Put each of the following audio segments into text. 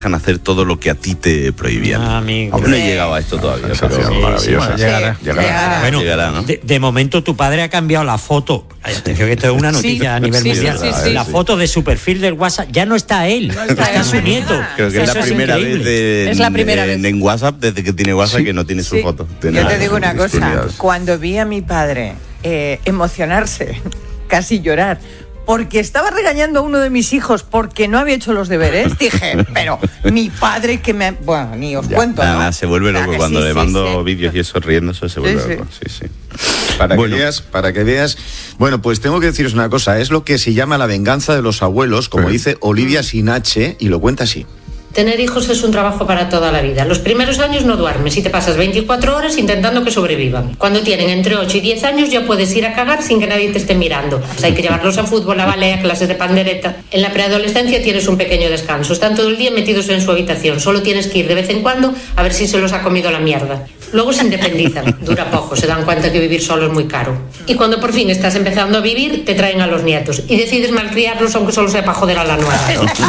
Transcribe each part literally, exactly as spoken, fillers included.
hacer todo lo que a ti te prohibían. Ah, amigo. Hombre, no he llegado a esto todavía, Esa pero sí, maravillosa. Sí, Llegará, llegará. llegará. Bueno, llegará, ¿no? de, de momento tu padre ha cambiado la foto. Ay, atención, que esto es una noticia Sí, a nivel sí, mundial. sí, sí, la sí. foto de su perfil del WhatsApp ya no está él, No está, está él. su nieto. Creo que Eso es la primera vez increíble. de, Es la primera en, vez. en WhatsApp, desde que tiene WhatsApp, Sí. que no tiene su Sí. foto. Yo Tiene- te digo una cosa, distintas. cuando vi a mi padre eh, emocionarse, casi llorar, porque estaba regañando a uno de mis hijos porque no había hecho los deberes, dije, pero mi padre que me... Bueno, ni os Ya, cuento, Nada, ¿no? nada, se vuelve O sea, loco que cuando sí, le sí, mando sí. vídeos y eso riéndose, se vuelve Sí, sí. loco. Sí, sí. Para Bueno. que veas, para que veas. Bueno, pues tengo que deciros una cosa, es lo que se llama la venganza de los abuelos, como Sí. dice Olivia Sinache, y lo cuenta así. Tener hijos es un trabajo para toda la vida. Los primeros años no duermes y te pasas veinticuatro horas intentando que sobrevivan. Cuando tienen entre ocho y diez años ya puedes ir a cagar sin que nadie te esté mirando. Pues hay que llevarlos a fútbol, a ballet, a clases de pandereta. En la preadolescencia tienes un pequeño descanso. Están todo el día metidos en su habitación. Solo tienes que ir de vez en cuando a ver si se los ha comido la mierda. Luego se independizan. Dura poco. Se dan cuenta que vivir solo es muy caro. Y cuando por fin estás empezando a vivir, te traen a los nietos. Y decides malcriarlos aunque solo sea para joder a la nueva.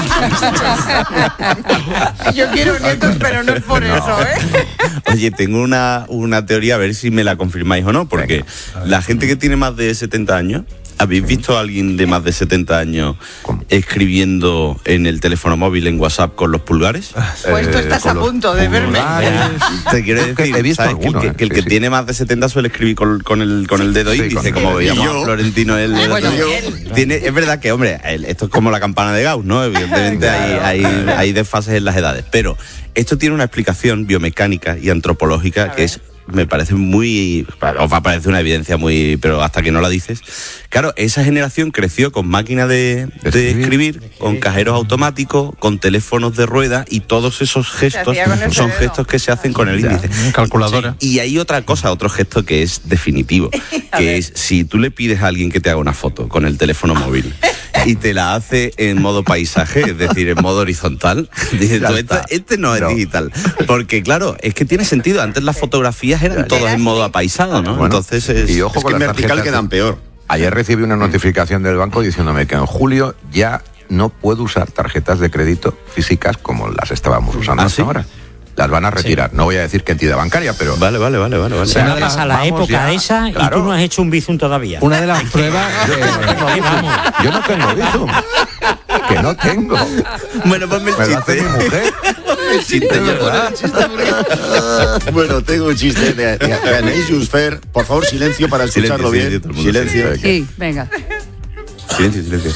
Yo quiero nietos, pero no es por No. eso, ¿eh? Oye, tengo una, una teoría, a ver si me la confirmáis o no, porque la gente que tiene más de setenta años, ¿habéis visto a alguien de más de setenta años ¿Cómo? escribiendo en el teléfono móvil, en WhatsApp, con los pulgares? Pues tú Eh, estás con a los punto de verme. pulgares. Te quiero decir, He visto ¿sabes? Que el alguno, que, eh, que el sí, que sí. tiene más de setenta suele escribir con, con el, con el dedo Sí, índice, con como el veíamos dedo. a Florentino el, el Bueno, otro día. él. Tiene, es verdad que, hombre, el- esto es como la campana de Gauss, ¿no? Evidentemente hay, hay, hay desfases en las edades, pero esto tiene una explicación biomecánica y antropológica que es, me parece muy, os va a parecer una evidencia muy, pero hasta que no la dices. Claro, esa generación creció con máquinas de, de escribir. escribir, con cajeros automáticos, con teléfonos de rueda, y todos esos gestos hacía con ese son dedo. gestos que se hacen con el índice. Calculadora. Y hay otra cosa, otro gesto que es definitivo, A que ver. es si tú le pides a alguien que te haga una foto con el teléfono móvil y te la hace en modo paisaje, es decir, en modo horizontal, dices Ya tú, está. este, este no es No. digital. Porque claro, es que tiene sentido, antes las fotografías eran todas en modo apaisado, ¿no? Bueno, Entonces es... y ojo Es con que en las vertical tarjetas. quedan peor. Ayer recibí una notificación del banco diciéndome que en julio ya no puedo usar tarjetas de crédito físicas como las estábamos usando ¿Ah, hasta sí? ahora. Las van a retirar. No voy a decir qué entidad bancaria, pero... Vale, vale, vale, vale. vale. Se Ya, me pasa la vamos época ya. esa y Claro. tú no has hecho un bizum todavía. Una de las pruebas Yo de- no tengo Vamos. Bizum. Yo no tengo Bizum. Que no tengo. Bueno, ponme el Me lo hace chiste. mi mujer. El chiste, De verdad. Bueno, tengo un chiste de, de, de Anaïs Jusfer. Por favor, silencio para escucharlo Silencio, bien. silencio, todo el mundo, Silencio. silencio. Sí, venga. Silencio, silencio.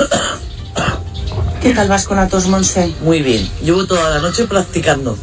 ¿Qué tal vas con la tos, Monse? Muy bien. Llevo toda la noche practicando.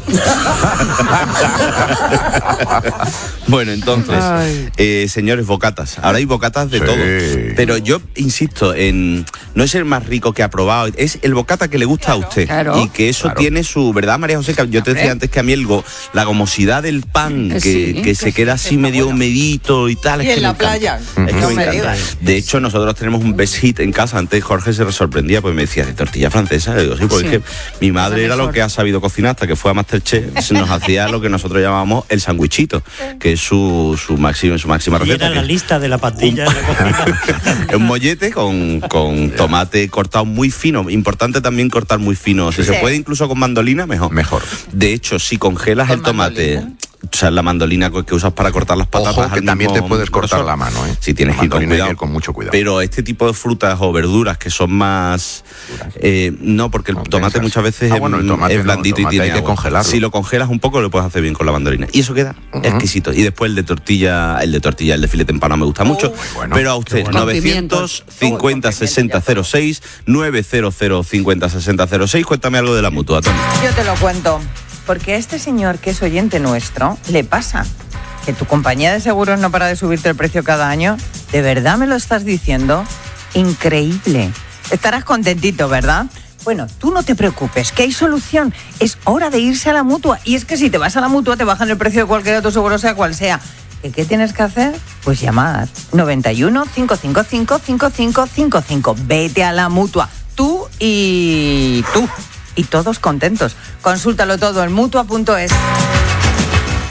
Bueno, entonces, eh, señores, bocatas. Ahora hay bocatas de Sí. todo. Pero yo insisto en no es el más rico que ha probado, es el bocata que le gusta a usted. claro. Y que eso Claro. tiene su, ¿verdad, María José? Que yo te decía Hombre. antes que a mí el go- la gomosidad del pan, que, Sí, que que se sí, queda que así está medio bueno. humedito y tal. Y es en que la me encanta. playa. Es que No me me encanta. digas. De hecho, nosotros tenemos un best hit en casa. Antes Jorge se sorprendía, pues me decía, ¿de tortilla francesa? Le digo, sí, porque Sí. es que mi madre La era lo mejor. que ha sabido cocinar hasta que fue a Masterchef. Se nos hacía lo que nosotros llamábamos el sandwichito, que es su, su, máxima, su máxima Y receta. era la que- lista de la pastilla en la cocina. es un mollete con, con tomate cortado muy fino. Importante también cortar muy fino. Si Sí. se puede incluso con mandolina, mejor. Mejor. De hecho, si congelas ¿Con el tomate, mandolina? o sea, la mandolina que usas para cortar las patatas. Ojo, que al también mismo te puedes cortar grosor. la mano, ¿eh? Si tienes Con que ir con mandolina hay que cuidado. ir con mucho cuidado. Pero este tipo de frutas o verduras que son más... eh, no, porque el No, tomate densas. muchas veces Ah, es, bueno, el tomate es no, el blandito y tomate tiene hay que agua. congelarlo. Si lo congelas un poco, lo puedes hacer bien con la mandolina. Y eso queda exquisito. Y después el de tortilla, el de tortilla, el de filete empanado me gusta mucho. bueno. Pero a usted, bueno. Con novecientos pimientos. cincuenta sesenta cero seis, novecientos cincuenta sesenta cero seis. Cuéntame algo de la mutua, Tony. Yo te lo cuento. Porque a este señor, que es oyente nuestro, le pasa que tu compañía de seguros no para de subirte el precio cada año. ¿De verdad me lo estás diciendo? Increíble. Estarás contentito, ¿verdad? Bueno, tú no te preocupes, que hay solución. Es hora de irse a la Mutua. Y es que si te vas a la Mutua te bajan el precio de cualquier otro seguro, sea cual sea. ¿Y qué tienes que hacer? Pues llamar. noventa y uno, cinco cinco cinco, cinco cinco cinco cinco. Vete a la Mutua. Tú y tú. Y todos contentos. Consúltalo todo en mutua punto es.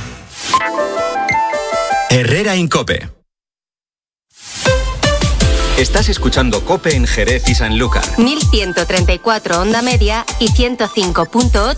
Herrera Incope. Estás escuchando COPE en Jerez y Sanlúcar. mil ciento treinta y cuatro onda media y ciento cinco punto ocho